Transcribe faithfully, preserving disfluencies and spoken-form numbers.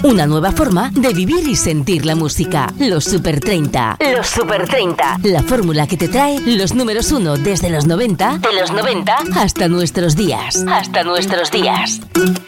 Una nueva forma de vivir y sentir la música. Los Super treinta. Los Super treinta. La fórmula que te trae los números uno desde los noventa, de los noventa hasta nuestros días. Hasta nuestros días.